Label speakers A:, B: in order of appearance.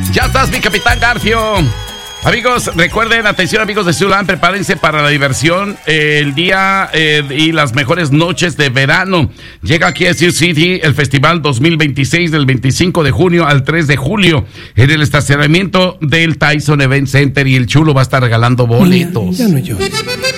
A: Ya estás, mi capitán Garfio. Amigos, recuerden, atención amigos de Ciudad, prepárense para la diversión, el día y las mejores noches de verano. Llega aquí a Sioux City el Festival 2026 del 25 de junio al 3 de julio en el estacionamiento del Tyson Event Center, y el Chulo va a estar regalando boletos.
B: Mira, ya no llores.